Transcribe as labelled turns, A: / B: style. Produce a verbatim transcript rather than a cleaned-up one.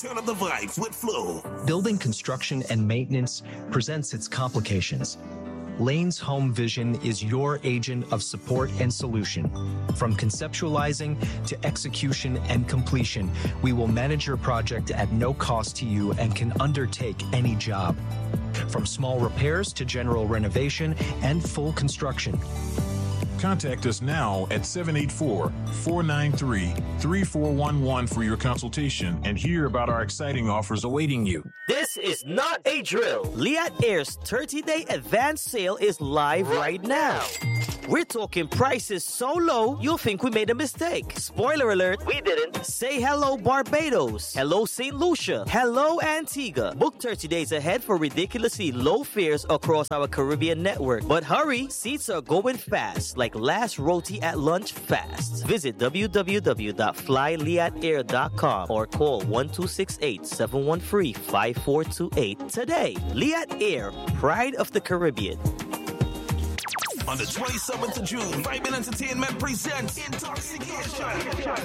A: Turn up the vibes with Flow.
B: Building construction and maintenance presents its complications. Lane's Home Vision is your agent of support and solution. From conceptualizing to execution and completion, we will manage your project at no cost to you and can undertake any job. From small repairs to general renovation and full construction.
C: Contact us now at seven eight four, four nine three, three four one one for your consultation and hear about our exciting offers awaiting you.
D: This is not a drill. Liat Air's thirty-day advance sale is live right now. We're talking prices so low, you'll think we made a mistake. Spoiler alert, we didn't. Say hello Barbados. Hello Saint Lucia. Hello Antigua. Book thirty days ahead for ridiculously low fares across our Caribbean network. But hurry, seats are going fast, like last roti at lunch fast. Visit w w w dot fly liat air dot com or call one two six eight, seven one three, five four two eight today. Liat Air, pride of the Caribbean.
A: On the twenty-seventh of June, Vibe and Entertainment presents Intoxication.